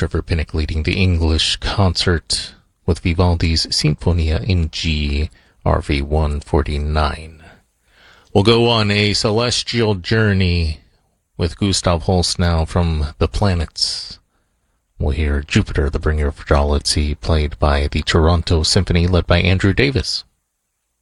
Trevor Pinnock leading the English concert with Vivaldi's Sinfonia in G, RV 149. We'll go on a celestial journey with Gustav Holst now from The Planets. We'll hear Jupiter, the Bringer of Jollity, played by the Toronto Symphony, led by Andrew Davis.